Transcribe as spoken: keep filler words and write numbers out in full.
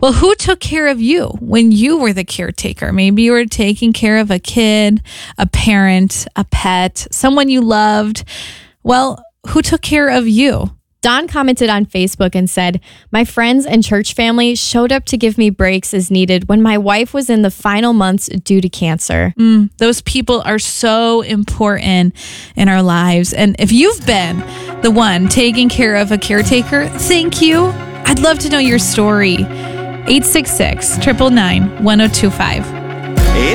Well, who took care of you when you were the caretaker? Maybe you were taking care of a kid, a parent, a pet, someone you loved. Well, who took care of you? Dawn commented on Facebook and said, my friends and church family showed up to give me breaks as needed when my wife was in the final months due to cancer. Mm, those people are so important in our lives. And if you've been the one taking care of a caretaker, thank you. I'd love to know your story. eight six six, nine nine nine, one oh two five.